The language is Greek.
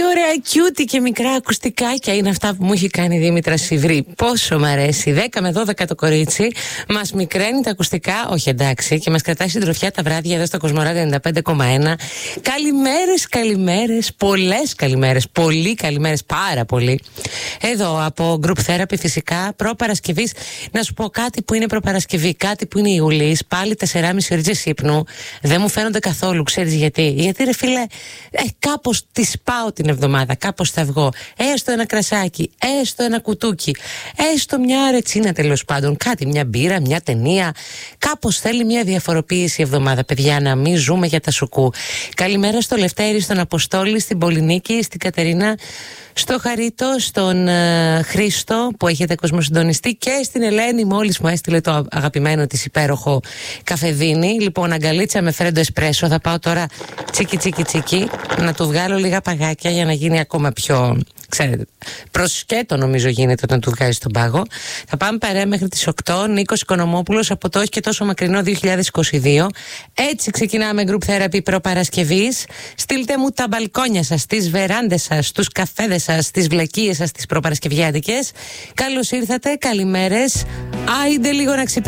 ωραία κιούτι και μικρά ακουστικάκια είναι αυτά που μου έχει κάνει η Δήμητρα Σιβρή. Πόσο μ' αρέσει. 10 με 12 το κορίτσι. Μας μικραίνει τα ακουστικά, όχι εντάξει, και μας κρατάει συντροφιά τα βράδια εδώ στο Κοσμοράδιο 95,1. Καλημέρες, καλημέρες, πολλές καλημέρες, πολύ καλημέρες, πάρα πολύ. Εδώ από Group Therapy φυσικά, προπαρασκευής. Να σου πω κάτι που είναι προπαρασκευή, κάτι που είναι Ιουλής, πάλι 4,5 ώρες ύπνου. Δεν μου φαίνονται καθόλου, ξέρεις γιατί? Γιατί ρε φίλε, κάπως τη πάω την εβδομάδα, κάπως θα βγω. Έστω ένα κρασάκι, έστω ένα κουτούκι, έστω μια ρετσίνα τέλος πάντων. Κάτι, μια μπύρα, μια ταινία. Κάπως θέλει μια διαφοροποίηση η εβδομάδα, παιδιά, να μην ζούμε για τα σουκού. Καλημέρα στο Λευτέρη, στον Αποστόλη, στην Πολυνίκη, στην Κατερίνα, στο Χαρίτο, στον Χρήστο που έχετε κοσμοσυντονιστεί και στην Ελένη, μόλις μου έστειλε το αγαπημένο της υπέροχο καφεδίνι. Λοιπόν, αγκαλίτσα με φρέντο εσπρέσο. Θα πάω τώρα τσίκι τσίκι τσίκι να του βγάλω λίγα παγάκια για να γίνει ακόμα πιο, ξέρετε, προσκέτο νομίζω γίνεται όταν του βγάζει τον πάγο. Θα πάμε παρέα μέχρι τις 8. Νίκος Οικονομόπουλος από το όχι και τόσο μακρινό 2022. Έτσι ξεκινάμε Group Therapy προπαρασκευής. Στείλτε μου τα μπαλκόνια σας, τις βεράντες σας, τους καφέδες σας, τις βλακίες σας, τις προπαρασκευιάτικες. Καλώς ήρθατε, καλημέρες. Άιντε λίγο να ξυπνήσουμε.